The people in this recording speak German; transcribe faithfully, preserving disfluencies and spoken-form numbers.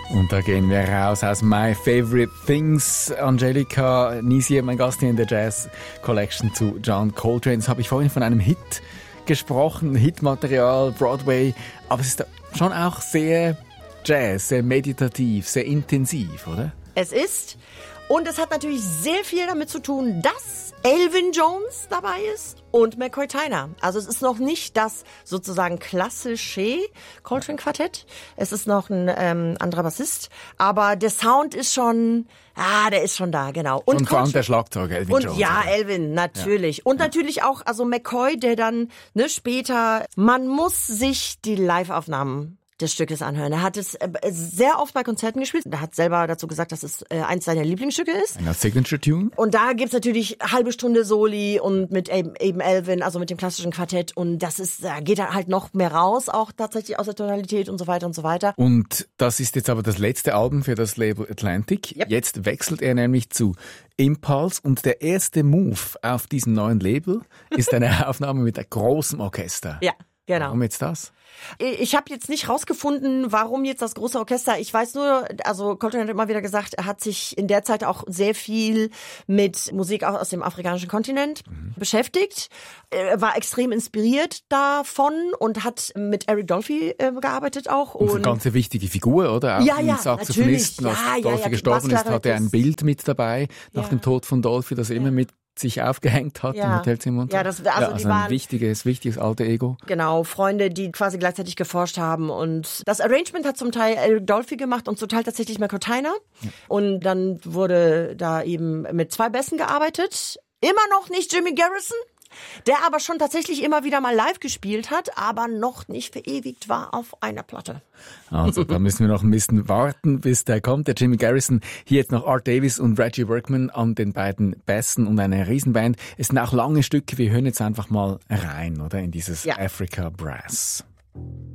Und da gehen wir raus aus My Favorite Things. Angelika Nisi, mein Gast hier in der Jazz Collection zu John Coltrane. Das habe ich vorhin von einem Hit gesprochen, Hitmaterial, Broadway. Aber es ist schon auch sehr Jazz, sehr meditativ, sehr intensiv, oder? Es ist. Und es hat natürlich sehr viel damit zu tun, dass Elvin Jones dabei ist und McCoy Tyner. Also es ist noch nicht das sozusagen klassische Coltrane-Quartett. Es ist noch ein ähm, anderer Bassist. Aber der Sound ist schon, ah, der ist schon da, genau. Und, und vor allem der Schlagzeuger, Elvin und, Jones. Ja, oder? Elvin, natürlich. Ja. Und ja. natürlich auch, also McCoy, der dann ne, später, man muss sich die Live-Aufnahmen des Stückes anhören. Er hat es äh, sehr oft bei Konzerten gespielt. Er hat selber dazu gesagt, dass es äh, eins seiner Lieblingsstücke ist. Ein Signature-Tune. Und da gibt's natürlich halbe Stunde Soli und mit eben, eben Elvin, also mit dem klassischen Quartett. Und das ist, da geht er halt noch mehr raus, auch tatsächlich aus der Tonalität und so weiter und so weiter. Und das ist jetzt aber das letzte Album für das Label Atlantic. Yep. Jetzt wechselt er nämlich zu Impulse und der erste Move auf diesem neuen Label ist eine Aufnahme mit einem großen Orchester. Ja, genau. Warum jetzt das? Ich habe jetzt nicht rausgefunden, warum jetzt das große Orchester. Ich weiß nur, also Coltrane hat immer wieder gesagt, er hat sich in der Zeit auch sehr viel mit Musik aus dem afrikanischen Kontinent mhm. beschäftigt. Er war extrem inspiriert davon und hat mit Eric Dolphy äh, gearbeitet auch. Und, und eine ganz wichtige Figur, oder? Auch ja, ja, Saxophonisten, als ja, Dolphy ja, ja, gestorben ist, hat er ein Bild mit dabei nach ja. dem Tod von Dolphy, das er ja. immer mit sich aufgehängt hat ja. im Hotelzimmer. Und ja, das, also, ja, also die ein waren, wichtiges, wichtiges alter Ego. Genau, Freunde, die quasi gleichzeitig geforscht haben. Und das Arrangement hat zum Teil Eric Dolphy gemacht und zum Teil tatsächlich McCoy Tyner. Ja. Und dann wurde da eben mit zwei Bässen gearbeitet. Immer noch nicht Jimmy Garrison, der aber schon tatsächlich immer wieder mal live gespielt hat, aber noch nicht verewigt war auf einer Platte. Also da müssen wir noch ein bisschen warten, bis der kommt, der Jimmy Garrison. Hier jetzt noch Art Davis und Reggie Workman an den beiden Bässen und eine Riesenband. Es sind auch lange Stücke, wir hören jetzt einfach mal rein, oder, in dieses ja. Africa Brass.